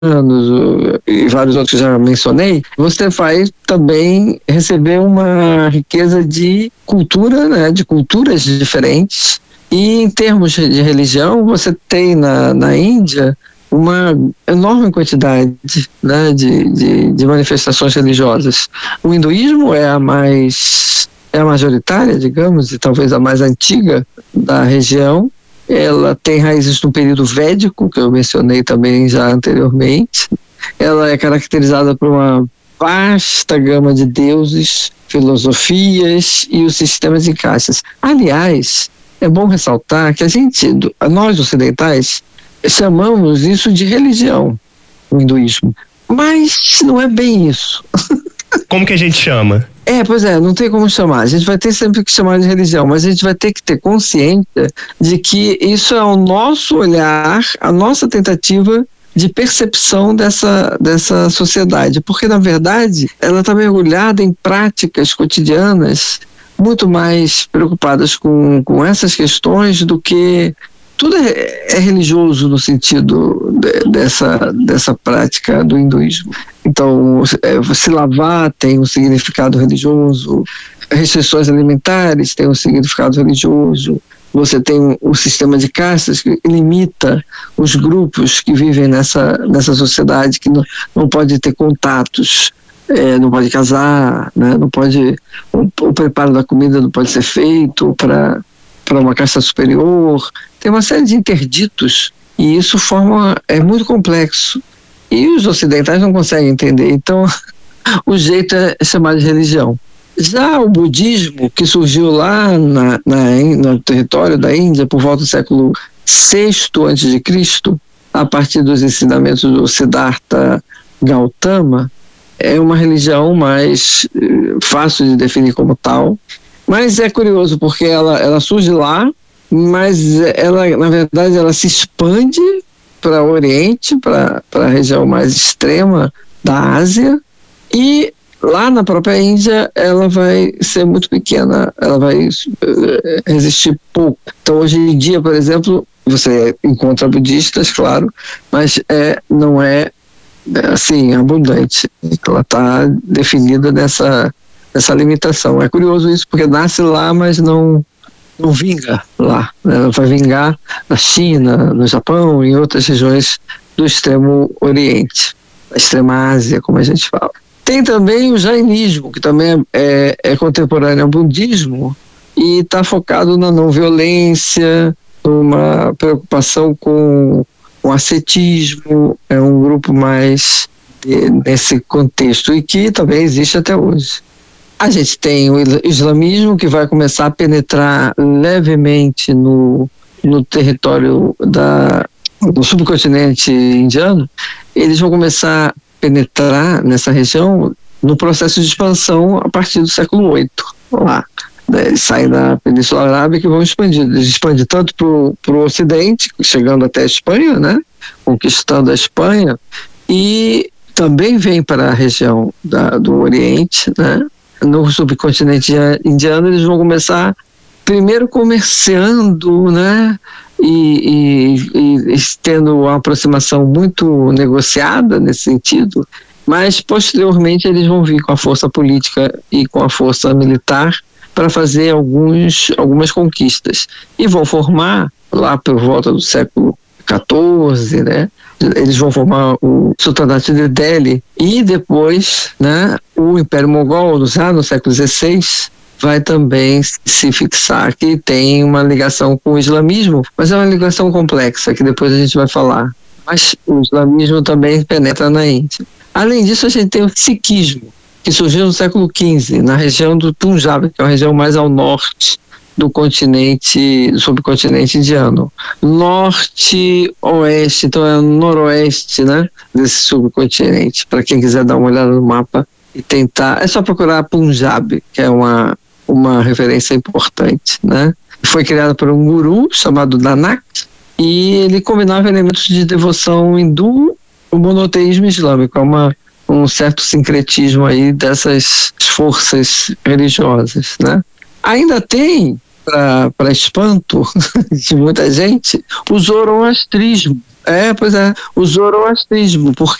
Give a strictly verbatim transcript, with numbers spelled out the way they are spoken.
e vários outros que já mencionei, você vai também receber uma riqueza de cultura, né, de culturas diferentes. E em termos de religião, você tem na, na Índia uma enorme quantidade, né, de, de, de manifestações religiosas. O hinduísmo é a mais é a majoritária, digamos, e talvez a mais antiga da região. Ela tem raízes no período védico, que eu mencionei também já anteriormente. Ela é caracterizada por uma vasta gama de deuses, filosofias e os sistemas de castas. Aliás, é bom ressaltar que a gente, nós ocidentais, chamamos isso de religião, o hinduísmo. Mas não é bem isso. Como que a gente chama? É, pois é, não tem como chamar. A gente vai ter sempre que chamar de religião, mas a gente vai ter que ter consciência de que isso é o nosso olhar, a nossa tentativa de percepção dessa, dessa sociedade. Porque, na verdade, ela está mergulhada em práticas cotidianas muito mais preocupadas com, com essas questões do que... Tudo é, é religioso no sentido de, dessa, dessa prática do hinduísmo. Então, é, se lavar tem um significado religioso, restrições alimentares tem um significado religioso, você tem um, um sistema de castas que limita os grupos que vivem nessa, nessa sociedade, que não, não pode ter contatos, é, não pode casar, né, não pode, o, o preparo da comida não pode ser feito para para uma casta superior. Tem uma série de interditos e isso forma, é muito complexo e os ocidentais não conseguem entender, então o jeito é chamar de religião. Já o budismo, que surgiu lá na, na, no território da Índia por volta do século sexto antes de Cristo, a partir dos ensinamentos do Siddhartha Gautama, é uma religião mais eh, fácil de definir como tal. Mas é curioso porque ela, ela surge lá, mas ela, na verdade, ela se expande para o Oriente, para a região mais extrema da Ásia, e lá na própria Índia ela vai ser muito pequena, ela vai uh, resistir pouco. Então, hoje em dia, por exemplo, você encontra budistas, claro, mas é, não é assim, abundante. Ela está definida nessa... essa limitação. É curioso isso, porque nasce lá, mas não, não vinga lá. Ela vai vingar na China, no Japão e em outras regiões do extremo Oriente, da extrema Ásia, como a gente fala. Tem também o jainismo, que também é, é contemporâneo ao budismo e está focado na não violência, numa preocupação com o ascetismo, é um grupo mais de, nesse contexto e que também existe até hoje. A gente tem o islamismo, que vai começar a penetrar levemente no, no território da, do subcontinente indiano. Eles vão começar a penetrar nessa região no processo de expansão a partir do século oito. Lá, né? Eles saem da Península Arábica e vão expandir. Eles expandem tanto para o ocidente, chegando até a Espanha, né? Conquistando a Espanha, e também vem para a região da, do Oriente, né? No subcontinente indiano. Eles vão começar primeiro comerciando, né, e, e, e tendo uma aproximação muito negociada nesse sentido, mas posteriormente eles vão vir com a força política e com a força militar para fazer alguns, algumas conquistas e vão formar lá por volta do século quatorze, né, eles vão formar o Sultanato de Delhi e depois, né, o Império Mogol, já no século dezesseis, vai também se fixar, que tem uma ligação com o islamismo, mas é uma ligação complexa, que depois a gente vai falar. Mas o islamismo também penetra na Índia. Além disso, a gente tem o sikhismo, que surgiu no século quinze, na região do Punjab, que é uma região mais ao norte do continente, do subcontinente indiano. Norte-oeste, então é o noroeste, né, desse subcontinente, para quem quiser dar uma olhada no mapa e tentar, é só procurar Punjab, que é uma, uma referência importante, né. Foi criado por um guru chamado Nanak, e ele combinava elementos de devoção hindu, o monoteísmo islâmico, é uma, um certo sincretismo aí dessas forças religiosas, né. Ainda tem, para espanto de muita gente, o zoroastrismo, É, pois é, o zoroastrismo,